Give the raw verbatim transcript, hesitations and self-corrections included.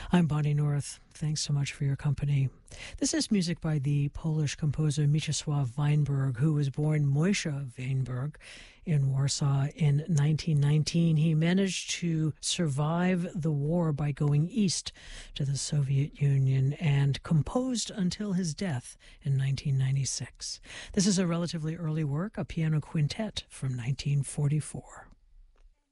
I'm Bonnie North. Thanks so much for your company. This is music by the Polish composer Mieczysław Weinberg, who was born Moshe Weinberg in Warsaw in nineteen nineteen. He managed to survive the war by going east to the Soviet Union and composed until his death in nineteen ninety-six. This is a relatively early work, a piano quintet from nineteen forty-four.